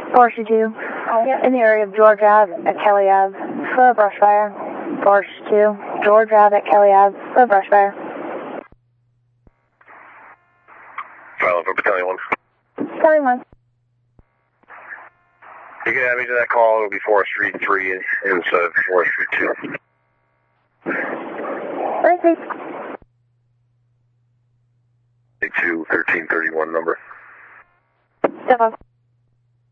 Forestry 2. In the area of George Ave at Kelly Ave for a brush fire. Forestry 2. George Ave at Kelly Ave for a brush fire. Silent for Battalion 1. Battalion 1. You can add me to that call. It'll be Forestry 3 instead of Forestry 2. Forestry. 2 1331 number. Step up.